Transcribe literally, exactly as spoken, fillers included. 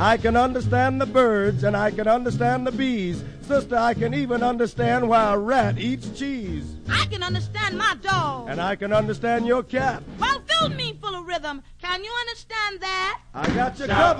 I can understand the birds and I can understand the bees. Sister, I can even understand why a rat eats cheese. I can understand my dog. And I can understand your cat. Well, fill me full of rhythm. Can you understand that? I got you covered.